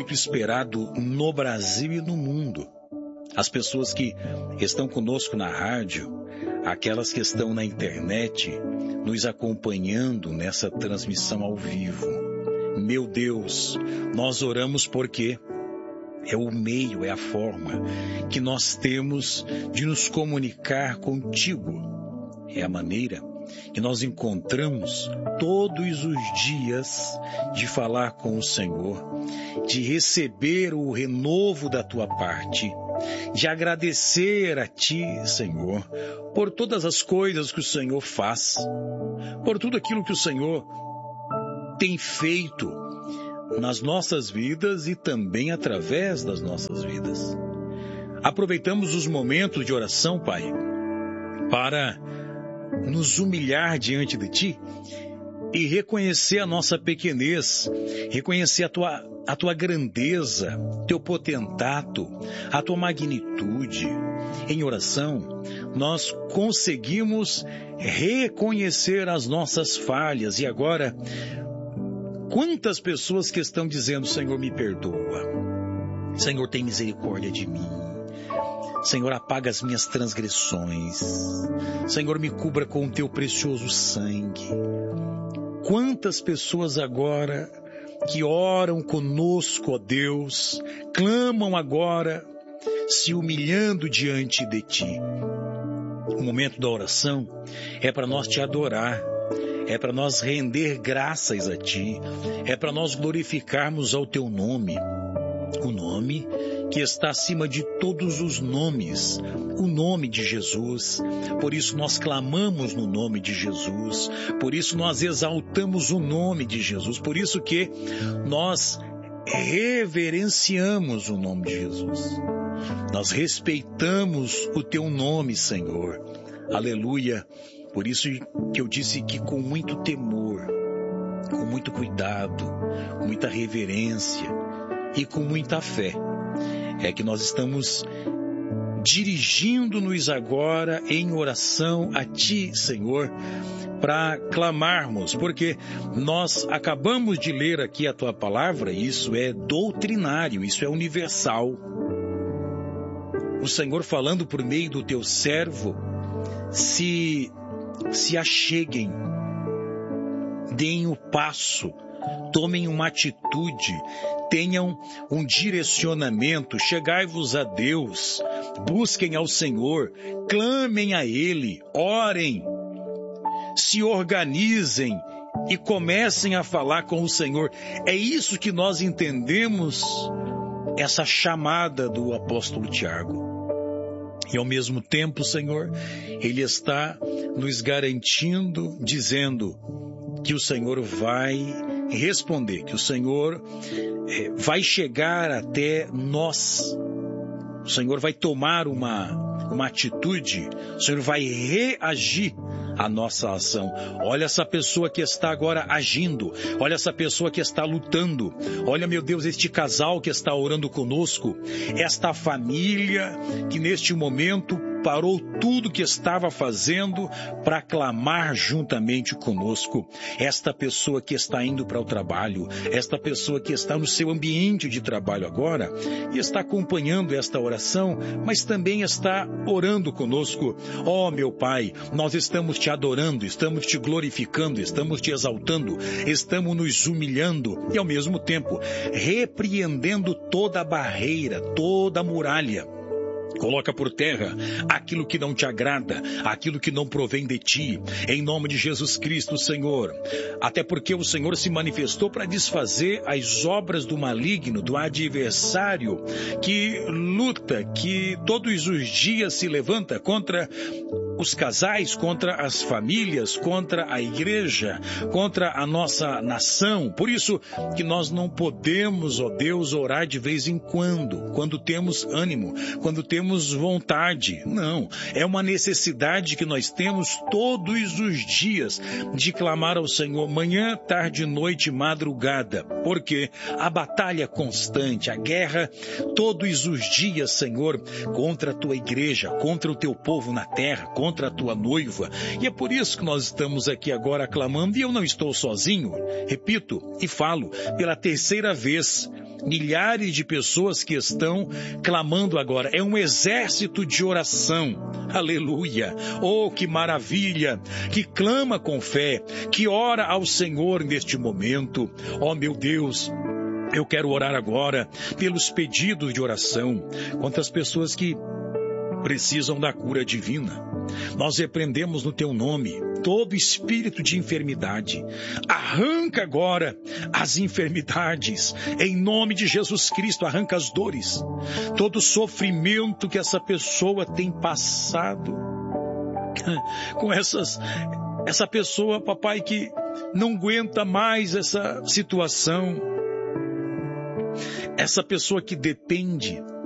muito esperado no Brasil e no mundo. As pessoas que estão conosco na rádio, aquelas que estão na internet, nos acompanhando nessa transmissão ao vivo. Meu Deus, nós oramos porque é o meio, é a forma que nós temos de nos comunicar contigo. É a maneira que nós encontramos todos os dias de falar com o Senhor, de receber o renovo da tua parte, de agradecer a ti, Senhor, por todas as coisas que o Senhor faz, por tudo aquilo que o Senhor tem feito nas nossas vidas e também através das nossas vidas. Aproveitamos os momentos de oração, Pai, para nos humilhar diante de Ti e reconhecer a nossa pequenez, reconhecer a tua grandeza, teu potentato, a tua magnitude. Em oração, nós conseguimos reconhecer as nossas falhas. E agora, quantas pessoas que estão dizendo: Senhor, me perdoa, Senhor, tem misericórdia de mim, Senhor, apaga as minhas transgressões, Senhor, me cubra com o teu precioso sangue. Quantas pessoas agora que oram conosco, ó Deus, clamam agora, se humilhando diante de Ti. O momento da oração é para nós Te adorar, é para nós render graças a Ti, é para nós glorificarmos ao Teu nome, o nome que está acima de todos os nomes, o nome de Jesus. Por isso nós clamamos no nome de Jesus, por isso nós exaltamos o nome de Jesus, por isso que nós reverenciamos o nome de Jesus. Nós respeitamos o Teu nome, Senhor. Aleluia. Por isso que eu disse que com muito temor, com muito cuidado, com muita reverência e com muita fé, é que nós estamos dirigindo-nos agora em oração a Ti, Senhor, para clamarmos, porque nós acabamos de ler aqui a Tua palavra, isso é doutrinário, isso é universal. O Senhor falando por meio do Teu servo, se acheguem, deem o passo, tomem uma atitude, tenham um direcionamento, chegai-vos a Deus, busquem ao Senhor, clamem a Ele, orem, se organizem e comecem a falar com o Senhor. É isso que nós entendemos, essa chamada do apóstolo Tiago. E ao mesmo tempo, Senhor, Ele está nos garantindo, dizendo que o Senhor vai responder, que o Senhor vai chegar até nós. O Senhor vai tomar uma atitude, o Senhor vai reagir à nossa ação. Olha essa pessoa que está agora agindo, olha essa pessoa que está lutando, olha, meu Deus, este casal que está orando conosco, esta família que neste momento parou tudo que estava fazendo para clamar juntamente conosco. Esta pessoa que está indo para o trabalho, esta pessoa que está no seu ambiente de trabalho agora e está acompanhando esta oração, mas também está orando conosco. Oh, meu Pai, nós estamos Te adorando, estamos Te glorificando, estamos Te exaltando, estamos nos humilhando e ao mesmo tempo repreendendo toda a barreira, toda a muralha. Coloca por terra aquilo que não Te agrada, aquilo que não provém de Ti, em nome de Jesus Cristo, Senhor. Até porque o Senhor se manifestou para desfazer as obras do maligno, do adversário, que luta, que todos os dias se levanta contra os casais, contra as famílias, contra a igreja, contra a nossa nação. Por isso que nós não podemos, ó Deus, orar de vez em quando temos ânimo, quando temos vontade. Não, é uma necessidade que nós temos todos os dias de clamar ao Senhor, manhã, tarde, noite, madrugada, porque a batalha é constante, a guerra todos os dias, Senhor, contra a Tua igreja, contra o Teu povo na terra, contra a Tua noiva. E é por isso que nós estamos aqui agora clamando, e eu não estou sozinho, repito e falo pela terceira vez. milhares de pessoas que estão clamando agora. É um exército de oração. Aleluia! Oh, que maravilha! Que clama com fé, que ora ao Senhor neste momento. Oh, meu Deus! Eu quero orar agora pelos pedidos de oração, quantas pessoas que precisam da cura divina. Nós repreendemos no teu nome todo espírito de enfermidade. Arranca agora as enfermidades. Em nome de Jesus Cristo, arranca as dores. Todo sofrimento que essa pessoa tem passado. Com essa pessoa, papai, que não aguenta mais essa situação. Essa pessoa que depende